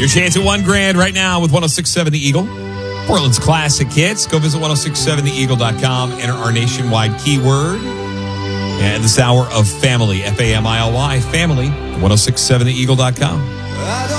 Your chance at $1,000 right now with 106.7 The Eagle. Portland's classic hits. Go visit 1067theeagle.com. Enter our nationwide keyword. And this hour of family, Family, family, 1067theeagle.com.